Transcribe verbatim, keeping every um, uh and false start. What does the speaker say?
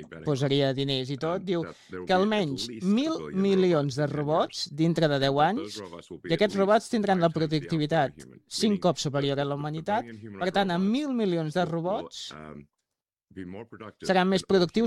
posaria diners i tot, diu que almenys mil milions de robots dintre de deu anys, i aquests robots tindran la productivitat cinc cops superior a la humanitat. Per tant, amb mil milions de robots seran més productius